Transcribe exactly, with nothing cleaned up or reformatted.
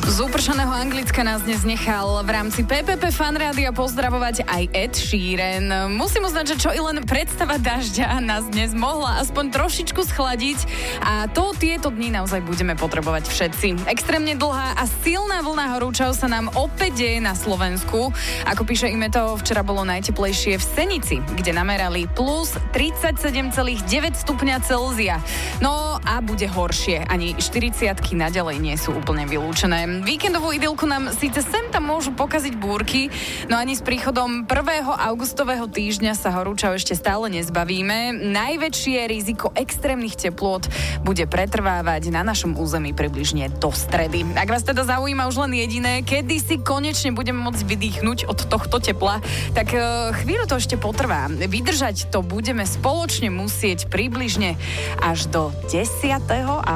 Z upršaného Anglicka nás dnes nechal v rámci pé pé pé Fan Rádia pozdravovať aj Ed Sheeran. Musím uznať, že čo i len predstava dažďa nás dnes mohla aspoň trošičku schladiť a to tieto dni naozaj budeme potrebovať všetci. Extrémne dlhá a silná vlna horúčav sa nám opäť deje na Slovensku. Ako píše Imeto, včera bolo najteplejšie v Senici, kde namerali plus tridsaťsedem celá deväť stupňa Celzia. No a bude horšie. Ani štyridsiatky naďalej nie sú úplne vylúčené. Víkendovú idylku nám síce sem tam môžu pokaziť búrky, no ani s príchodom prvého augustového týždňa sa horúčav ešte stále nezbavíme. Najväčšie riziko extrémnych teplôt bude pretrvávať na našom území približne do stredy. Ak vás teda zaujíma už len jediné, kedy si konečne budeme môcť vydýchnuť od tohto tepla, tak chvíľu to ešte potrvá. Vydržať to budeme spoločne musieť približne až do desiateho